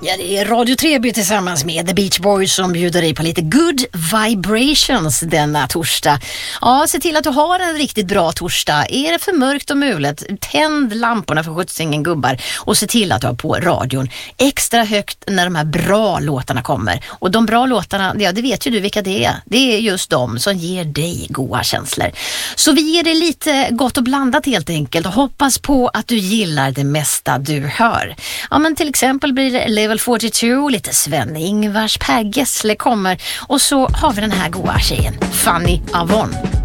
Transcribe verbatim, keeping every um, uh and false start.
Ja, det är Radio Treby tillsammans med The Beach Boys som bjuder dig på lite good vibrations denna torsdag. Ja, se till att du har en riktigt bra torsdag. Är det för mörkt och mulet, tänd lamporna för skjutsingen gubbar och se till att du har på radion extra högt när de här bra låtarna kommer. Och de bra låtarna, ja det vet ju du vilka det är. Det är just de som ger dig goda känslor. Så vi ger dig lite gott och blandat helt enkelt och hoppas på att du gillar det mesta du hör. Ja, men till exempel blir det Level fyrtiotvå, lite Sven-Ingvars, Per Gessle kommer och så har vi den här goa tjejen, Fanny Avon.